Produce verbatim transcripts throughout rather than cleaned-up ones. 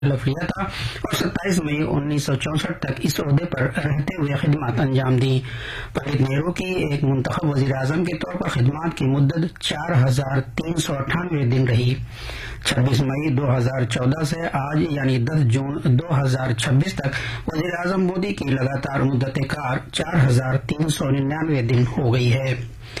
مکلف لیا تھا اور ستائیس مئی انیس سو چونسٹھ تک اس عہدے پر رہتے ہوئے خدمات انجام دی۔ پنڈت نہرو کی ایک منتخب وزیر اعظم کے طور پر خدمات کی مدت چار ہزار تین سو اٹھانوے دن رہی۔ چھبیس مئی دو ہزار چودہ سے آج یعنی دس جون دو ہزار چھبیس تک وزیر اعظم مودی کی لگاتار مدت کار چار ہزار تین سو ننانوے دن ہو گئی ہے۔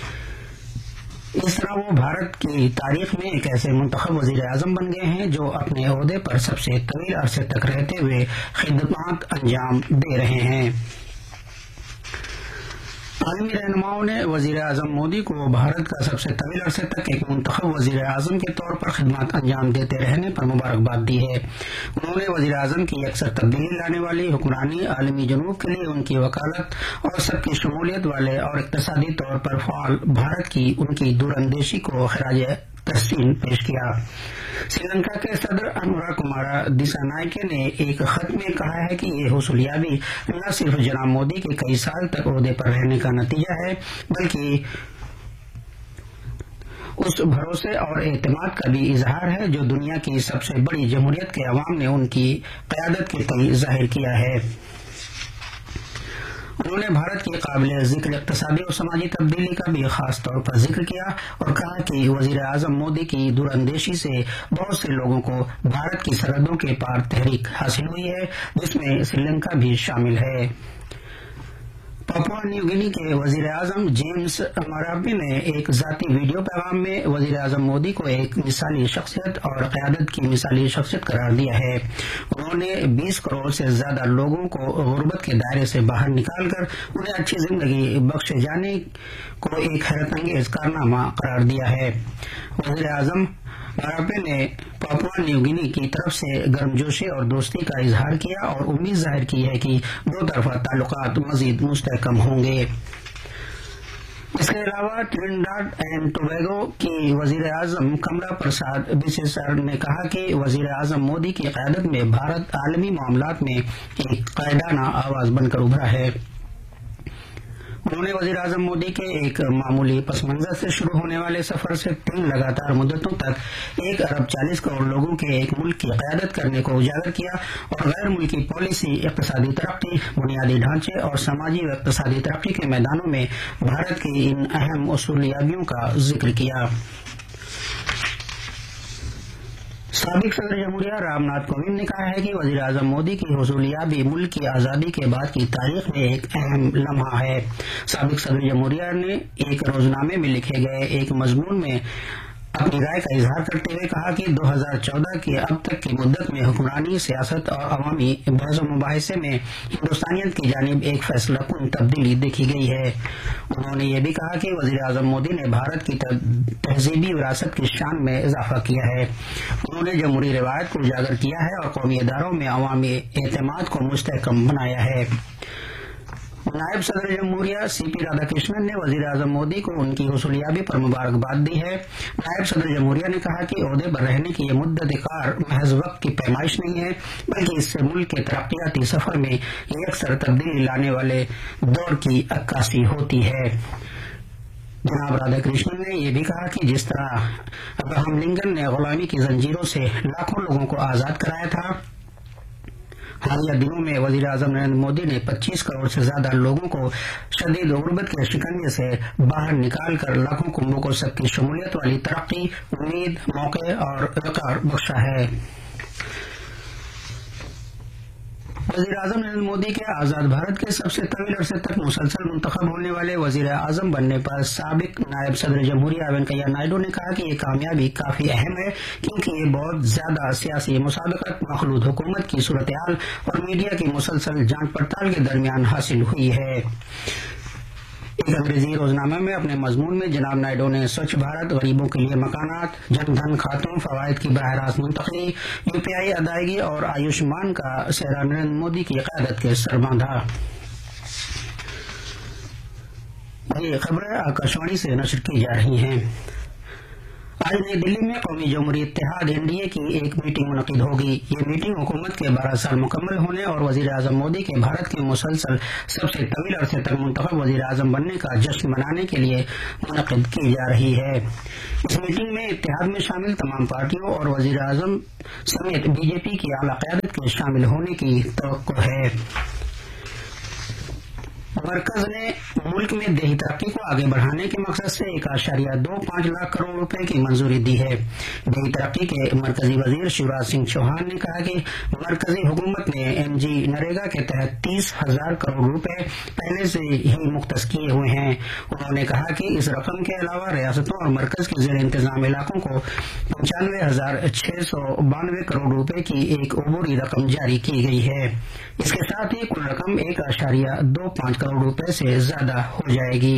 اس طرح وہ بھارت کی تاریخ میں ایک ایسے منتخب وزیر اعظم بن گئے ہیں جو اپنے عہدے پر سب سے طویل عرصے تک رہتے ہوئے خدمات انجام دے رہے ہیں۔ عالمی رہنماؤں نے وزیر اعظم مودی کو بھارت کا سب سے طویل عرصے تک ایک منتخب وزیر اعظم کے طور پر خدمات انجام دیتے رہنے پر مبارکباد دی ہے۔ انہوں نے وزیر اعظم کی اکثر تبدیلی لانے والی حکمرانی، عالمی جنوب کے لیے ان کی وکالت اور سب کی شمولیت والے اور اقتصادی طور پر فعال بھارت کی ان کی دوراندیشی کو خراج تحسین پیش کیا۔ سری لنکا کے صدر انورا کمارا دیسا نائکے نے ایک خط میں کہا ہے کہ یہ حصولیابی نہ صرف جناب مودی کے کئی سال تک عہدے پر رہنے کا نتیجہ ہے بلکہ اس بھروسے اور اعتماد کا بھی اظہار ہے جو دنیا کی سب سے بڑی جمہوریت کے عوام نے ان کی قیادت کے تئیں ظاہر کیا ہے۔ انہوں نے بھارت کی قابل ذکر اقتصادی اور سماجی تبدیلی کا بھی خاص طور پر ذکر کیا اور کہا کہ وزیر اعظم مودی کی دوراندیشی سے بہت سے لوگوں کو بھارت کی سرحدوں کے پار تحریک حاصل ہوئی ہے، جس میں سری لنکا بھی شامل ہے۔ پاپوا نیو گنی کے وزیر اعظم جیمز مراپے نے ایک ذاتی ویڈیو پیغام میں وزیر اعظم مودی کو ایک مثالی شخصیت اور قیادت کی مثالی شخصیت قرار دیا ہے۔ انہوں نے بیس کروڑ سے زیادہ لوگوں کو غربت کے دائرے سے باہر نکال کر انہیں اچھی زندگی بخشے جانے کو ایک حیرت انگیز کارنامہ قرار دیا ہے۔ وزیر اعظم مراپے نے پاپوا نیو گنی کی طرف سے گرمجوشی اور دوستی کا اظہار کیا اور امید ظاہر کی ہے کہ دو طرفہ تعلقات مزید مستحکم ہوں گے۔ اس کے علاوہ ٹرینیڈاڈ اینڈ ٹوبیگو کی وزیر اعظم کملا پرساد بسیسر نے کہا کہ وزیر اعظم مودی کی قیادت میں بھارت عالمی معاملات میں ایک قائدانہ آواز بن کر ابھرا ہے۔ انہوں نے وزیر اعظم مودی کے ایک معمولی پس منظر سے شروع ہونے والے سفر سے تین لگاتار مدتوں تک ایک ارب چالیس کروڑ لوگوں کے ایک ملک کی قیادت کرنے کو اجاگر کیا اور غیر ملکی پالیسی، اقتصادی ترقی، بنیادی ڈھانچے اور سماجی و اقتصادی ترقی کے میدانوں میں بھارت کی ان اہم اصولیابیوں کا ذکر کیا۔ سابق صدر جمہوریہ رام ناتھ کووند نے کہا ہے کہ وزیر اعظم مودی کی حصولیابی ملک کی آزادی کے بعد کی تاریخ میں ایک اہم لمحہ ہے۔ سابق صدر جمہوریہ نے ایک روزنامے میں لکھے گئے ایک مضمون میں اپنی رائے کا اظہار کرتے ہوئے کہا کہ دو ہزار چودہ کے اب تک کی مدت میں حکمرانی، سیاست اور عوامی بحث و مباحثے میں ہندوستانیت کی جانب ایک فیصلہ کن تبدیلی دیکھی گئی ہے۔ انہوں نے یہ بھی کہا کہ وزیر اعظم مودی نے بھارت کی تہذیبی وراثت کی شان میں اضافہ کیا ہے۔ انہوں نے جمہوری روایت کو اجاگر کیا ہے اور قومی اداروں میں عوامی اعتماد کو مستحکم بنایا ہے۔ نائب صدر جمہوریہ سی پی رادھا کرشنن نے وزیر اعظم مودی کو ان کی حصولیابی پر مبارکباد دی ہے۔ نائب صدر جمہوریہ نے کہا کہ عہدے پر رہنے کی یہ مدت کار محض وقت کی پیمائش نہیں ہے بلکہ اس سے ملک کے ترقیاتی سفر میں یکسر تبدیلی لانے والے دور کی عکاسی ہوتی ہے۔ جناب رادھا کرشنن نے یہ بھی کہا کہ جس طرح ابراہم لنکن نے غلامی کی زنجیروں سے لاکھوں لوگوں کو آزاد کرایا تھا، حالیہ دنوں میں وزیر اعظم نریندر مودی نے پچیس کروڑ سے زیادہ لوگوں کو شدید غربت کے شکنجے سے باہر نکال کر لاکھوں کنبوں کو سب کی شمولیت والی ترقی، امید، موقع اور وقار بخشا ہے۔ وزیر اعظم نریندر مودی کے آزاد بھارت کے سب سے طویل عرصے تک مسلسل منتخب ہونے والے وزیر اعظم بننے پر سابق نائب صدر جمہوریہ وینکیا نائیڈو نے کہا کہ یہ کامیابی کافی اہم ہے کیونکہ یہ بہت زیادہ سیاسی مسابقت، مخلوط حکومت کی صورتحال اور میڈیا کی مسلسل جانچ پڑتال کے درمیان حاصل ہوئی ہے۔ ایک انگریزی روزنامے میں اپنے مضمون میں جناب نائیڈو نے سوچھ بھارت، غریبوں کے لیے مکانات، جن دھن کھاتوں، فوائد کی براہ راست منتقلی، یو پی آئی ادائیگی اور آیوشمان کا سہرا نریندر مودی کی قیادت کے سر باندھا۔ یہ خبریں آکاشوانی سے نشر کی جا رہی ہیں۔ آج نئی دلی میں قومی جمہوری اتحاد این ڈی اے کی ایک میٹنگ منعقد ہوگی۔ یہ میٹنگ حکومت کے بارہ سال مکمل ہونے اور وزیر اعظم مودی کے بھارت کے مسلسل سب سے طویل عرصے تک منتخب وزیر اعظم بننے کا جشن منانے کے لیے منعقد کی جا رہی ہے۔ اس میٹنگ میں اتحاد میں شامل تمام پارٹیوں اور وزیر اعظم سمیت بی جے پی کی اعلی قیادت کے شامل ہونے کی توقع ہے۔ مرکز نے ملک میں دیہی ترقی کو آگے بڑھانے کے مقصد سے ایک اشاریہ دو پانچ لاکھ کروڑ روپے کی منظوری دی ہے۔ دیہی ترقی کے مرکزی وزیر شیوراج سنگھ چوہان نے کہا کہ مرکزی حکومت نے این جی نریگا کے تحت تیس ہزار کروڑ روپے پہلے سے ہی مختص کیے ہوئے ہیں۔ انہوں نے کہا کہ اس رقم کے علاوہ ریاستوں اور مرکز کے زیر انتظام علاقوں کو پچانوے ہزار چھ سو بانوے کروڑ روپے کی ایک عبوری رقم جاری کی گئی ہے۔ اس کے ساتھ ہی کل رقم ایک اشاریہ دو پانچ کروڑ روپے سے زیادہ ہو جائے گی۔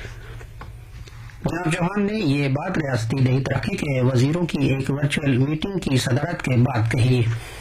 جناب چوہان نے یہ بات ریاستی دیہی ترقی کے وزیروں کی ایک ورچوئل میٹنگ کی صدارت کے بعد کہی۔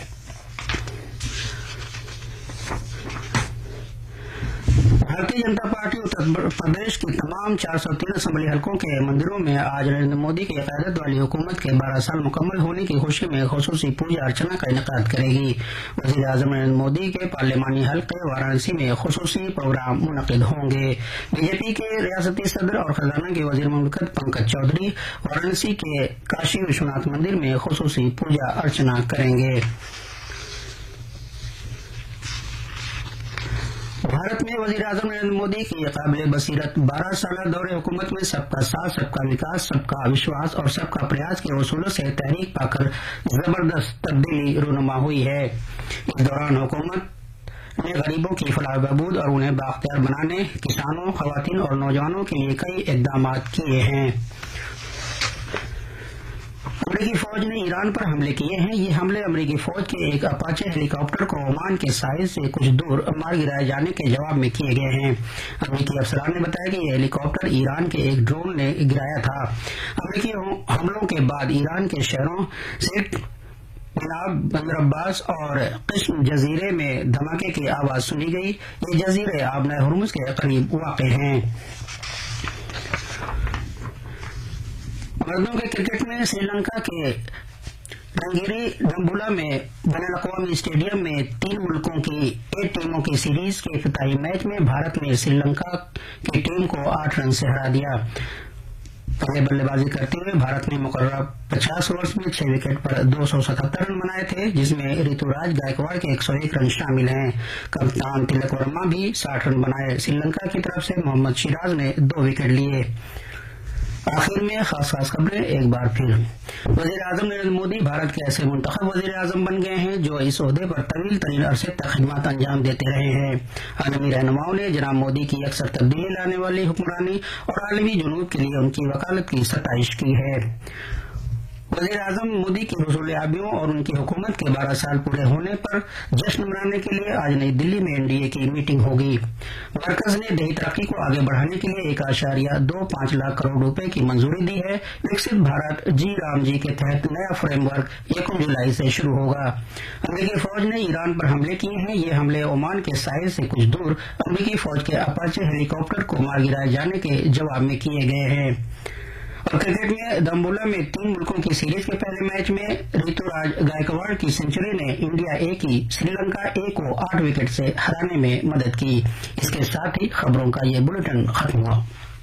بھارتیہ جنتا پارٹی اتر پردیش کی تمام چار سو تین اسمبلی حلقوں کے مندروں میں آج نریندر مودی کی قیادت والی حکومت کے بارہ سال مکمل ہونے کی خوشی میں خصوصی پوجا ارچنا کا انعقاد کرے گی۔ وزیر اعظم نریندر مودی کے پارلیمانی حلقے وارانسی میں خصوصی پروگرام منعقد ہوں گے۔ بی جے پی کے ریاستی صدر اور خزانہ کے وزیر مملکت پنکج چودھری وارانسی کے کاشی وشوناتھ مندر میں خصوصی پوجا ارچنا کریں گے۔ بھارت میں وزیر اعظم نریندر مودی کی قابل بصیرت بارہ سالہ دور حکومت میں سب کا ساتھ، سب کا وکاس، سب کا وشواس اور سب کا پریاس کے اصولوں سے تحریک پا کر زبردست تبدیلی رونما ہوئی ہے۔ اس دوران حکومت نے غریبوں کی فلاح و بہبود اور انہیں بااختیار بنانے، کسانوں، خواتین اور نوجوانوں کے لیے کئی اقدامات کیے ہیں۔ امریکی فوج نے ایران پر حملے کیے ہیں۔ یہ حملے امریکی فوج کے ایک اپاچے ہیلی کاپٹر کو عمان کے ساحل سے کچھ دور مار گرائے جانے کے جواب میں کیے گئے ہیں۔ امریکی افسران نے بتایا کہ یہ ہیلی کاپٹر ایران کے ایک ڈرون نے گرایا تھا۔ امریکی حملوں کے بعد ایران کے شہروں سیٹ، مناب، بندر عباس اور قشم جزیرے میں دھماکے کی آواز سنی گئی۔ یہ جزیرے آبنائے ہرمز کے قریب واقع ہیں۔ مردوں کے کرکٹ میں سری لنکا کے رنگیری ڈمبولا میں بین الاقوامی اسٹیڈیم میں تین ملکوں کی ایک ٹیموں کی سیریز کے افتتاحی میچ میں بھارت نے سری لنکا کی ٹیم کو آٹھ رن سے ہرا دیا۔ پہلے بلے بازی کرتے ہوئے بھارت نے مقررہ پچاس اوورز میں چھ وکٹ پر دو سو ستہتر رن بنائے تھے، جس میں ریتو راج گائیکواڑ کے ایک سو ایک رن شامل ہیں۔ کپتان تلک ورما بھی ساٹھ رن بنائے۔ سری لنکا کی طرف سے محمد شیراز نے دو وکٹ لیے۔ آخر میں خاص خاص خبریں ایک بار پھر۔ وزیر اعظم نریندر مودی بھارت کے ایسے منتخب وزیر اعظم بن گئے ہیں جو اس عہدے پر طویل ترین عرصے تک خدمات انجام دیتے رہے ہیں۔ عالمی رہنماؤں نے جناب مودی کی اکثر تبدیلی لانے والی حکمرانی اور عالمی جنوب کے لیے ان کی وکالت کی ستائش کی ہے۔ وزیر اعظم مودی کی حصول یابیوں اور ان کی حکومت کے بارہ سال پورے ہونے پر جشن منانے کے لیے آج نئی دلی میں این ڈی اے کی میٹنگ ہوگی۔ مرکز نے دیہی ترقی کو آگے بڑھانے کے لیے ایک اشاریہ دو پانچ لاکھ کروڑ روپے کی منظوری دی ہے۔ وکست بھارت جی رام جی کے تحت نیا فریم ورک یکم جولائی سے شروع ہوگا۔ امریکی فوج نے ایران پر حملے کیے ہیں۔ یہ حملے عمان کے ساحل سے کچھ دور امریکی فوج کے اپاچے ہیلی کاپٹر کو مار گرائے جانے کے جواب میں کیے گئے ہیں۔ اور کرکٹ میں دمبولا میں تین ملکوں کی سیریز کے پہلے میچ میں ریتو راج گائیکواڑ کی سنچری نے انڈیا اے کی سری لنکا اے کو آٹھ وکٹ سے ہرانے میں مدد کی۔ اس کے ساتھ ہی خبروں کا یہ بلیٹن ختم ہوا۔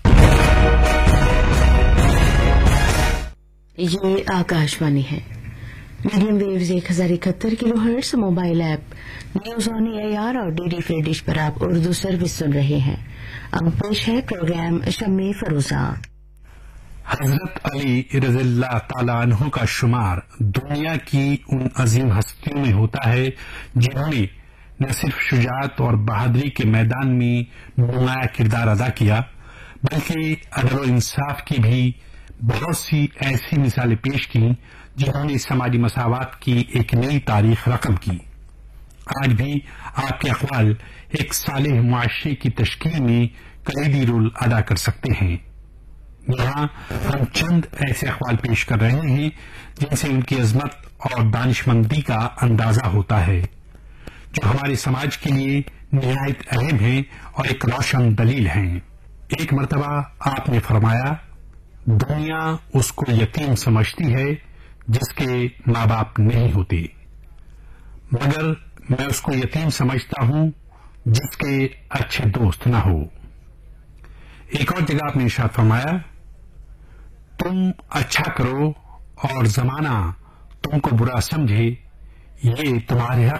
یہ آکاشوانی ہے۔ میڈیم ویوز ایک ہزار اکہتر کلو hertz, mobile app news on a I R اور ڈی ڈی فری ڈش پر آپ اردو سروس سن رہے ہیں۔ اب پیش ہے پروگرام شمع فروزہ۔ حضرت علی رضی اللہ تعالیٰ عنہ کا شمار دنیا کی ان عظیم ہستیوں میں ہوتا ہے جنہوں نے نہ صرف شجاعت اور بہادری کے میدان میں نمایاں کردار ادا کیا بلکہ عدل و انصاف کی بھی بہت سی ایسی مثالیں پیش کی جنہوں نے سماجی مساوات کی ایک نئی تاریخ رقم کی۔ آج بھی آپ کے اقوال ایک صالح معاشرے کی تشکیل میں کلیدی رول ادا کر سکتے ہیں۔ یہاں ہم چند ایسے اقوال پیش کر رہے ہیں جن سے ان کی عظمت اور دانشمندی کا اندازہ ہوتا ہے، جو ہمارے سماج کے لیے نہایت اہم ہیں اور ایک روشن دلیل ہیں۔ ایک مرتبہ آپ نے فرمایا، दुनिया उसको यतीम समझती है जिसके माँ बाप नहीं होते, मगर मैं उसको यतीम समझता हूं जिसके अच्छे दोस्त न हो। एक और जगह आपने इरशाद फरमाया, तुम अच्छा करो और जमाना तुमको बुरा समझे, ये तुम्हारे